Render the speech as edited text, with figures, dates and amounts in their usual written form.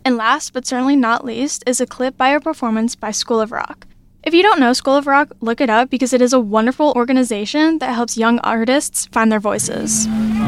And last, but certainly not least, is a clip by a performance by School of Rock. If you don't know School of Rock, look it up because it is a wonderful organization that helps young artists find their voices.